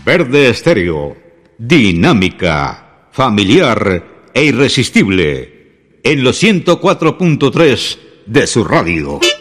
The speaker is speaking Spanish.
Verde Estéreo, dinámica, familiar e irresistible, en los 104.3 de su radio.